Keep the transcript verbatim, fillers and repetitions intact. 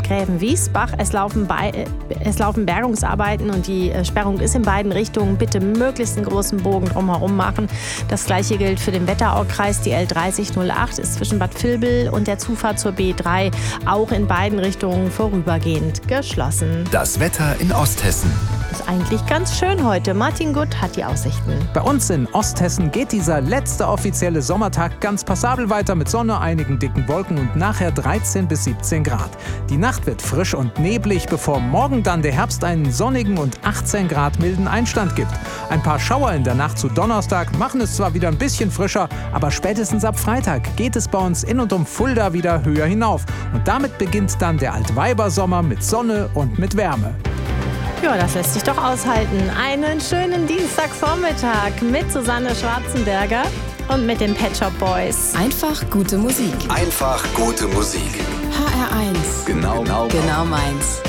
Gräben-Wiesbach. Es laufen, bei, äh, es laufen Bergungsarbeiten und die äh, Sperrung ist in beiden Richtungen. Bitte möglichst einen großen Bogen drumherum machen. Das gleiche gilt für den Wetteraukreis. Die L dreißig null acht ist zwischen Bad Vilbel und der Zufahrt zur B drei auch in beiden Richtungen vorübergehend geschlossen. Das Wetter in Osthessen. Ist eigentlich ganz schön heute. Martin Gutt hat die Aussichten. Bei uns in Osthessen geht dieser letzte offizielle Sommertag ganz passabel weiter mit Sonne, einigen dicken Wolken und nachher dreizehn bis siebzehn Grad. Die Nacht wird frisch und neblig, bevor morgen dann der Herbst einen sonnigen und achtzehn Grad milden Einstand gibt. Ein paar Schauer in der Nacht zu Donnerstag machen es zwar wieder ein bisschen frischer, aber spätestens ab Freitag geht es bei uns in und um Fulda wieder höher hinauf. Und damit beginnt dann der Altweibersommer mit Sonne und mit Wärme. Ja, das lässt sich doch aushalten. Einen schönen Dienstagvormittag mit Susanne Schwarzenberger und mit den Pet Shop Boys. Einfach gute Musik. Einfach gute Musik. H R eins. Genau, genau, Genau meins.